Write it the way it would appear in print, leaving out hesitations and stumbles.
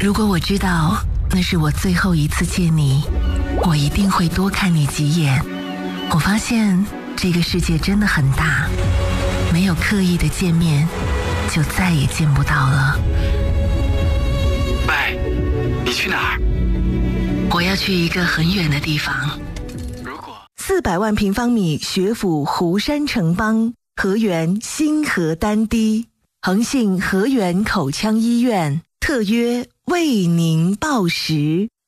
如果我知道那是我最后一次见你，我一定会多看你几眼。我发现这个世界真的很大，没有刻意的见面，就再也见不到了。 喂，你去哪儿？ 我要去一个很远的地方。 400万平方米学府湖山城邦，河源新河丹堤，恒信河源口腔医院特约为您报时。